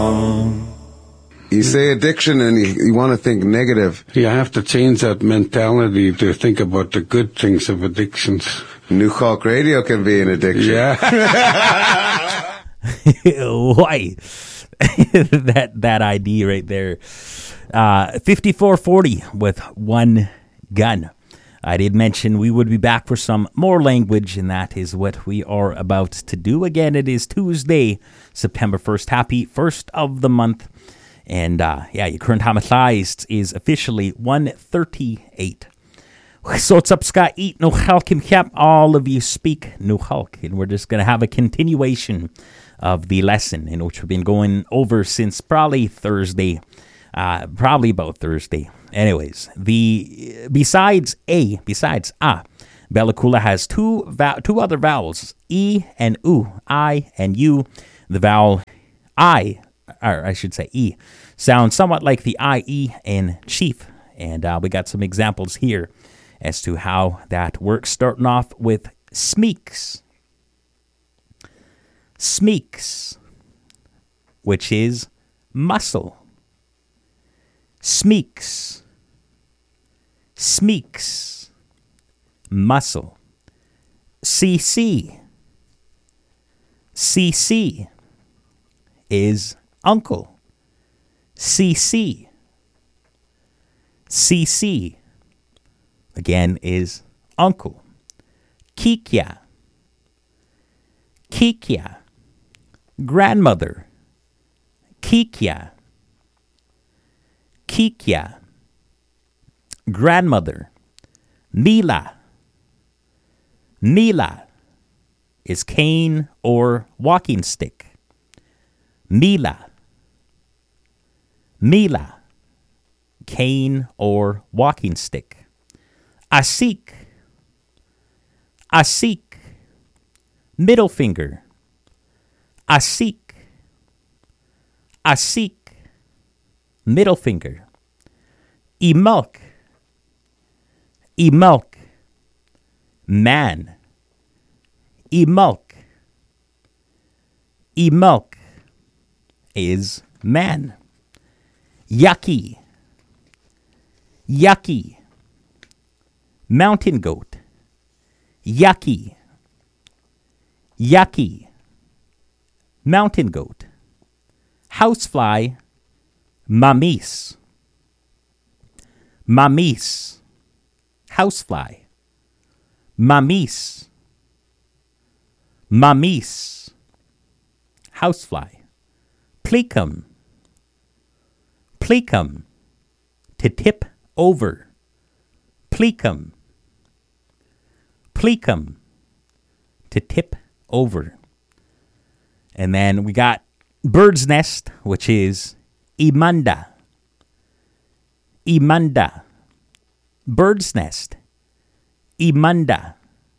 You say addiction and you want to think negative. You have to change that mentality to think about the good things of addictions. New Hulk Radio can be an addiction. Yeah. Why? that ID right there. 5440 with one gun. I did mention we would be back for some more language, and that is what we are about to do. Again, it is Tuesday, September 1st. Happy 1st of the month. And your current homicide is officially 138. So what's up, Scott? Eat no Hulk and Cap. All of you speak no Hulk. And we're just going to have a continuation of the lesson in which we've been going over since probably about Thursday. Anyways, besides A, Bella Coola has two other vowels, E and U, I and U. The vowel I, or I should say E, sounds somewhat like the IE in chief. And we got some examples here as to how that works, starting off with smeeks. Smeeks, which is muscle. Smeeks. Smeeks. Muscle. CC. CC is uncle. CC. CC again is uncle. Kikya. Kikya. Grandmother. Kikya. Kikya. Grandmother. Mila. Mila is cane or walking stick. Mila. Mila. Cane or walking stick. Asik. Asik. Middle finger. Asik. Asik. Middle finger. Emulk. Emulk. Man. Emulk. Emulk is man. Yucky. Yucky. Mountain goat. Yucky. Yucky. Mountain goat. Housefly. Mamis. Mamis. Housefly. Mamis. Mamis. Housefly. Plecum. Plecum. To tip over. Plecum. Plecum. To tip over. And then we got bird's nest, which is imanda. Imanda. Bird's nest. Imanda.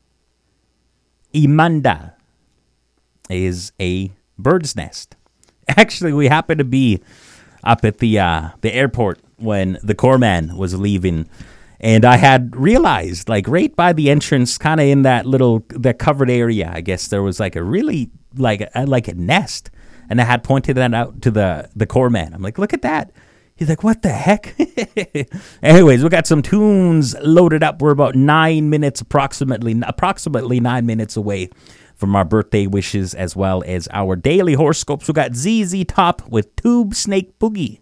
Imanda is a bird's nest. Actually, we happened to be up at the airport when the corpsman was leaving, and I had realized, like, right by the entrance, kind of in that covered area, I guess there was like a really like a nest, and I had pointed that out to the corpsman. I'm like, look at that. He's like, what the heck? Anyways, we got some tunes loaded up. We're about approximately 9 minutes away from our birthday wishes, as well as our daily horoscopes. We got ZZ Top with Tube Snake Boogie.